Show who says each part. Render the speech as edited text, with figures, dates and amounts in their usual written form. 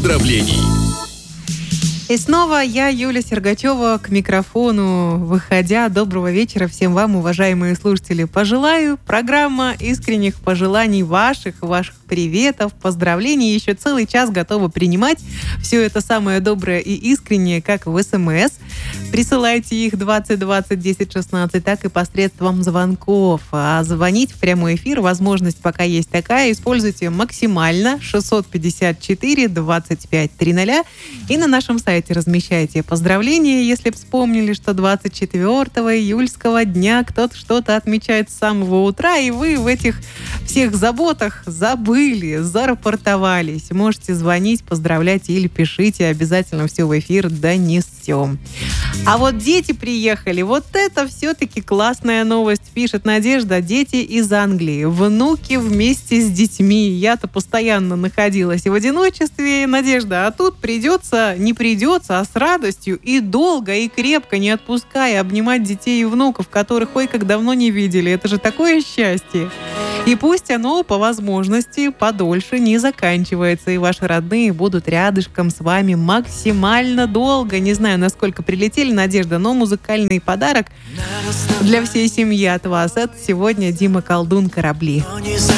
Speaker 1: поздравлений.
Speaker 2: И снова я, Юля Сергачева, к микрофону выходя. Доброго вечера всем вам, уважаемые слушатели. Пожелаю. Программа искренних пожеланий ваших приветов, поздравлений. Еще целый час готова принимать все это самое доброе и искреннее, как в СМС. Присылайте их 20 20 10 16, так и посредством звонков. А звонить в прямой эфир возможность пока есть такая. Используйте максимально 654 25 300. И на нашем сайте размещайте поздравления, если вспомнили, что 24 июльского дня кто-то что-то отмечает с самого утра, и вы в этих всех заботах забыли, зарапортовались. Можете звонить, поздравлять или пишите, обязательно все в эфир донесем. А вот дети приехали, вот это все-таки классная новость, пишет Надежда. Дети из Англии, внуки вместе с детьми. Я-то постоянно находилась в одиночестве, Надежда, а тут не придется, а с радостью и долго, и крепко, не отпуская, обнимать детей и внуков, которых ой как давно не видели. Это же такое счастье. И пусть оно по возможности подольше не заканчивается, и ваши родные будут рядышком с вами максимально долго. Не знаю, насколько прилетели, Надежда, но музыкальный подарок для всей семьи от вас. Это сегодня Дима Колдун «Корабли».